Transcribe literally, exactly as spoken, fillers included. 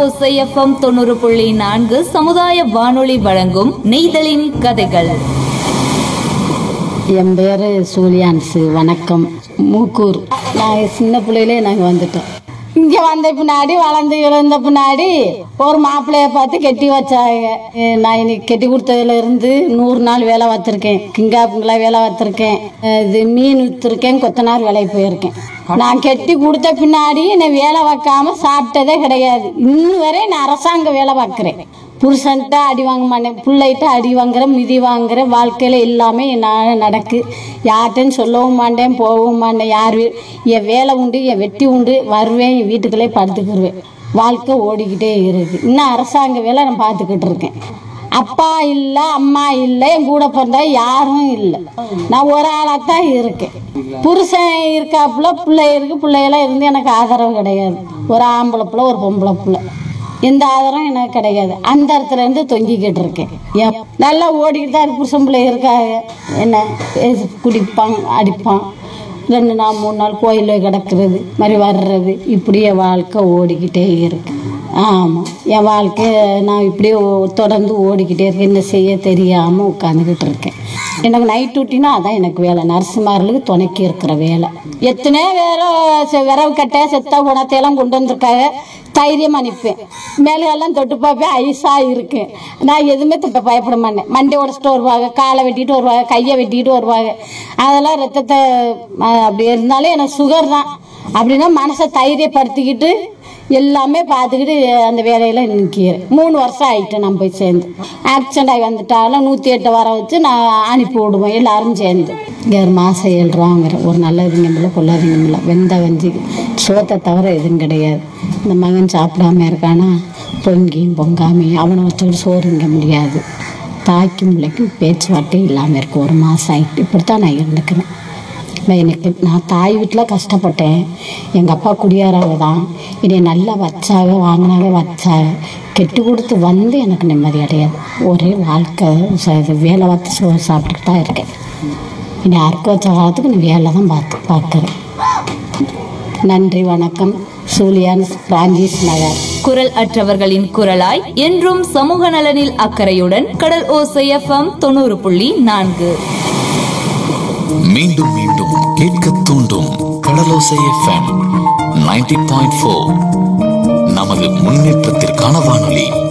ஓசை எஃப்எம் தொண்ணூறு புள்ளி நான்கு சமுதாய வானொலி வழங்கும் நெய்தலின் கதைகள். என் பேர் சூலியான்ஸு. வணக்கம். மூக்கூர். நாங்கள் சின்ன பிள்ளையிலே நாங்கள் வந்துட்டோம். இங்கே வந்த பின்னாடி வளர்ந்து இழந்த பின்னாடி ஒரு மாப்பிள்ளைய பார்த்து கெட்டி வச்சாங்க. நான் இன்னைக்கு கெட்டி கொடுத்ததுல இருந்து நூறு நாள் வேலை பார்த்துருக்கேன். கிங்காப்புங்களா வேலை பார்த்துருக்கேன். இது மீன் விற்றுருக்கேன். கொத்தனார் வேலைக்கு போயிருக்கேன். நான் கெட்டி கொடுத்த பின்னாடி என்னை வேலை பார்க்காம சாப்பிட்டதே கிடையாது. இன்னும் வரை நான் அரசாங்க வேலை பார்க்குறேன். புருஷன்கிட்ட அடி வாங்க மாட்டேன், பிள்ளைகிட்ட அடி வாங்குறேன், மிதி வாங்குறேன். வாழ்க்கையில் எல்லாமே நான் நடக்கு. யார்கிட்டையும் சொல்லவும் மாட்டேன், போகவும் மாட்டேன். யார் என் வேலை உண்டு, என் வெட்டி உண்டு. வருவேன், என் வீட்டுக்குள்ளே படுத்துக்கிடுவேன். வாழ்க்கை ஓடிக்கிட்டே இருக்குது. இன்னும் அரசாங்க வேலை நான் பார்த்துக்கிட்டு இருக்கேன். அப்பா இல்லை, அம்மா இல்லை, என் கூட பிறந்தா யாரும் இல்லை. நான் ஒரு ஆளாகத்தான் இருக்கேன். புருஷன் இருக்காப்புல, பிள்ளை இருக்கு. பிள்ளையெல்லாம் இருந்து எனக்கு ஆதரவு கிடையாது. ஒரு ஆம்பளை பிள்ளை, ஒரு பொம்பளை பிள்ளை. எந்த ஆதாரம் எனக்கு கிடையாது. அந்த இடத்துல இருந்து தொங்கிக்கிட்டு இருக்கேன். நல்லா ஓடிக்கிட்டு தான் இருக்கு. புருஷன் பிள்ளை இருக்காங்க. என்ன குடிப்பான், அடிப்பான். ரெண்டு நாள் மூணு நாள் கோயிலில் கிடக்கிறது மாதிரி வர்றது. இப்படியே வாழ்க்கை ஓடிக்கிட்டே இருக்கு. ஆமாம், என் வாழ்க்கை நான் இப்படியே தொடர்ந்து ஓடிக்கிட்டே இருக்கேன். என்ன செய்ய தெரியாமல் உட்காந்துக்கிட்டு இருக்கேன். எனக்கு நைட் டியூட்டினா அதான் எனக்கு வேலை. நர்சுமார்களுக்கு துணைக்கி இருக்கிற வேலை. எத்தனையோ வேற விரவு கட்டை செத்த குணத்தையெல்லாம் கொண்டு வந்திருக்காங்க. தைரியம் அனுப்பேன். மேலெல்லாம் தொட்டு பார்ப்பேன். ஐஸாக இருக்கேன். நான் எதுவுமே இப்போ பயப்பட மாட்டேன். மண்டை உடச்சிட்டு வருவாங்க, காலை வெட்டிட்டு வருவாங்க, கையை வெட்டிட்டு வருவாங்க. அதெல்லாம் ரத்தத்தை அப்படி இருந்தாலும் எனக்கு சுகர் தான். அப்படின்னா மனசை தைரியப்படுத்திக்கிட்டு எல்லாமே பார்த்துக்கிட்டு அந்த வேலையில் நிற்கிறேன். மூணு வருஷம் ஆகிட்டேன். நான் போய் சேர்ந்து ஆக்சிடென்ட் ஆகி வந்துட்டாலும் நூற்றி எட்டு வர வச்சு நான் அனுப்பி விடுவேன். எல்லாரும் சேர்ந்து இங்கே ஒரு மாதம் ஏழு ரூபாங்கிற ஒரு நல்லதுங்க இல்லை, கொள்ளாதீங்க இல்லை. வெந்த வஞ்சி சோத்தை தவிர எதுவும் கிடையாது. இந்த மகன் சாப்பிடாம இருக்கானா, பொங்கியும் பொங்காமையும் அவனை வச்சுக்கிட்டு சோறுங்க முடியாது. தாய்க்கும் பிள்ளைக்கும் பேச்சுவார்த்தை இல்லாமல் இருக்கு. ஒரு மாதம் ஆகிட்டு இப்படித்தான் நான் இருந்துக்கிறேன். எனக்கு நான் தாய் வீட்டில் கஷ்டப்பட்டேன். எங்கள் அப்பா குடியாராக தான். என்னை நல்லா வச்சாக, வாங்கினாக வச்சாக. கெட்டு கொடுத்து வந்து எனக்கு நிம்மதி அடையாது. ஒரே வாழ்க்கை வேலை பார்த்து சோ சாப்பிட்டுக்கிட்டு தான் இருக்கேன். இனி அறுக்க வச்ச காலத்துக்கு நான் வேலை தான் பார்த்து பார்க்குறேன். நன்றி, வணக்கம். சூலியான்ஸ், பிரான்சிஸ் நகர். குரல் அற்றவர்களின் குரலாய் என்றும் சமூக நலனில் அக்கறையுடன் கடல் ஓசை எஃப்எம் தொண்ணூறு புள்ளி நான்கு. மீண்டும் மீண்டும் கேட்க தூண்டும் கடலோசை எஃப்எம் தொண்ணூறு புள்ளி நான்கு. நமது முன்னேற்றத்திற்கான வானொலி.